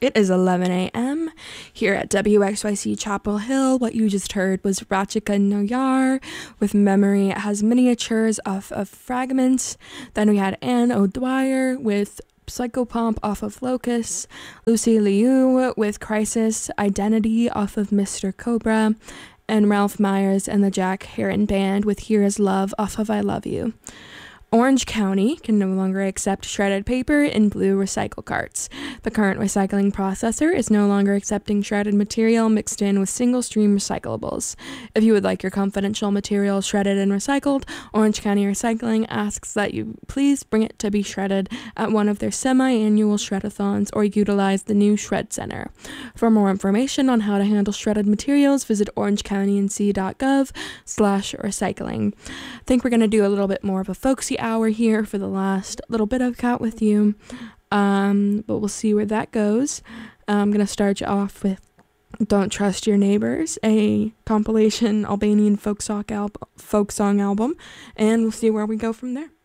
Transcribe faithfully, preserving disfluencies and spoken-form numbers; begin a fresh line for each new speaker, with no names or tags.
It is eleven a.m. here at W X Y C Chapel Hill. What you just heard was Rachika Noyar with Memory. It has miniatures off of Fragments. Then we had Anne O'Dwyer with Psychopomp off of Locus. Lucy Liu with Crisis Identity off of Mister Cobra. And Ralph Myers and the Jack Heron Band with Here Is Love off of I Love You. Orange County can no longer accept shredded paper in blue recycle carts. The current recycling processor is no longer accepting shredded material mixed in with single-stream recyclables. If you would like your confidential material shredded and recycled, Orange County Recycling asks that you please bring it to be shredded at one of their semi-annual shredathons or utilize the new Shred Center. For more information on how to handle shredded materials, visit orangecounty.nc.gov slash recycling. I think we're going to do a little bit more of a folksy hour here for the last little bit of Cat With You, um but we'll see where that goes. I'm gonna start you off with Don't Trust Your Neighbors, a compilation Albanian folk song, al- folk song album, and we'll see where we go from there.